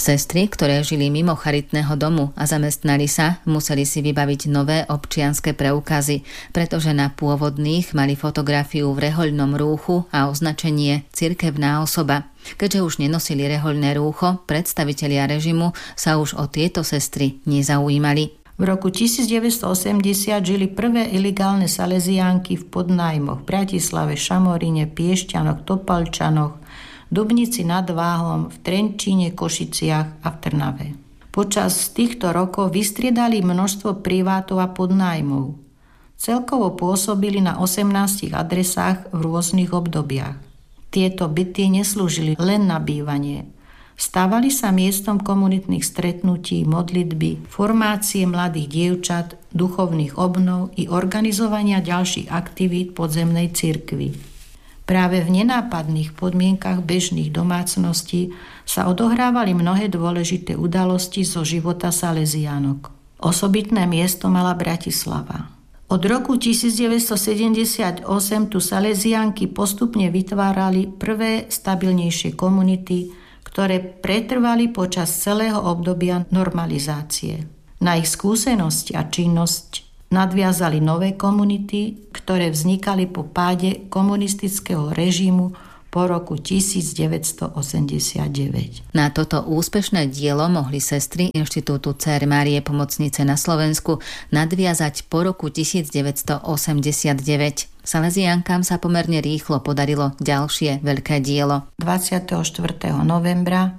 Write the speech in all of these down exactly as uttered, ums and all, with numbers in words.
Sestry, ktoré žili mimo charitného domu a zamestnali sa, museli si vybaviť nové občianske preukazy, pretože na pôvodných mali fotografiu v rehoľnom rúchu a označenie cirkevná osoba. Keďže už nenosili rehoľné rúcho, predstavitelia režimu sa už o tieto sestry nezaujímali. V roku devätnásťstoosemdesiat žili prvé ilegálne saleziánky v podnájmoch v Bratislave, Šamoríne, Piešťanoch, Topolčanoch, Dubnici nad Váhom, v Trenčíne, Košiciach a v Trnave. Počas týchto rokov vystriedali množstvo privátov a podnájmov. Celkovo pôsobili na osemnástich adresách v rôznych obdobiach. Tieto byty neslúžili len na bývanie. Stávali sa miestom komunitných stretnutí, modlitby, formácie mladých dievčat, duchovných obnov i organizovania ďalších aktivít podzemnej cirkvi. Práve v nenápadných podmienkach bežných domácností sa odohrávali mnohé dôležité udalosti zo života saleziánok. Osobitné miesto mala Bratislava. Od roku devätnásťstosedemdesiatosem tu saleziánky postupne vytvárali prvé stabilnejšie komunity, ktoré pretrvali počas celého obdobia normalizácie. Na ich skúsenosť a činnosť nadviazali nové komunity, ktoré vznikali po páde komunistického režimu po roku devätnásťstoosemdesiatdeväť. Na toto úspešné dielo mohli sestry Inštitútu Dcér Márie Pomocnice na Slovensku nadviazať po roku devätnásťstoosemdesiatdeväť. Saleziánkam sa pomerne rýchlo podarilo ďalšie veľké dielo. dvadsiateho štvrtého novembra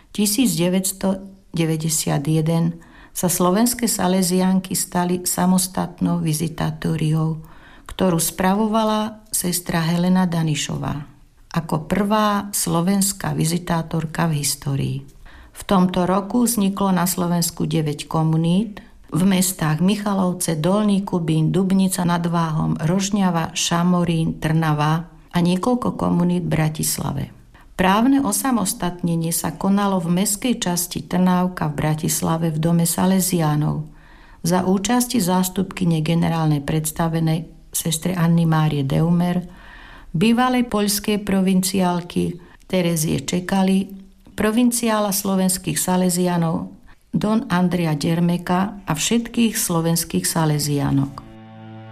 devätnásťstodeväťdesiatjeden sa slovenské saleziánky stali samostatnou vizitátoriou, ktorú spravovala sestra Helena Danišová ako prvá slovenská vizitátorka v histórii. V tomto roku vzniklo na Slovensku deväť komunít v mestách Michalovce, Dolný Kubín, Dubnica nad Váhom, Rožňava, Šamorín, Trnava a niekoľko komunít v Bratislave. Právne osamostatnenie sa konalo v mestskej časti Trnávka v Bratislave v dome saleziánov za účasti zástupkyne generálnej predstavenej sestry Anny Márie Deumer, bývalej poľskej provinciálky Terezie Čekali, provinciála slovenských saleziánov Don Andrea Dermeka a všetkých slovenských saleziánok.